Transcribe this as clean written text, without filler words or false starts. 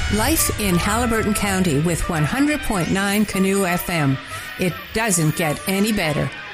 Life in Haliburton County with 100.9 Canoe FM. It doesn't get any better.